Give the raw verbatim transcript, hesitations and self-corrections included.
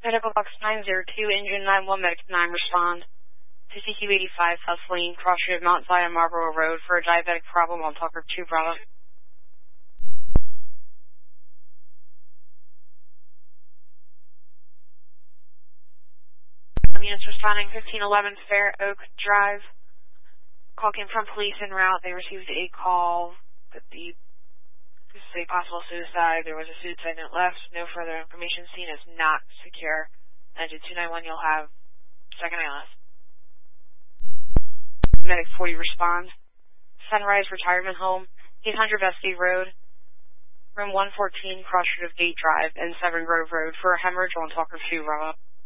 Medical box nine zero two, engine nine one, medic nine, respond to C Q eighty-five, South Lane, cross street of Mount Zion, Marlboro Road for a diabetic problem on Tucker two, Bravo. Units responding fifteen eleven Fair Oak Drive. Call came from police en route. They received a call that the this is a possible suicide. There was a suicide note left. No further information. Scene is not secure. Engine two nine one, you'll have second I L S. Medic forty responds. Sunrise Retirement Home, eight hundred Vestey Road, room one fourteen, cross street of Gate Drive, and Severn Grove Road for a hemorrhage on Talker two, Bravo.